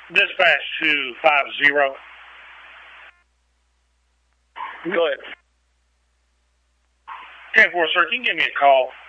Dispatch 250. Go ahead. 10-4, sir, can you give me a call?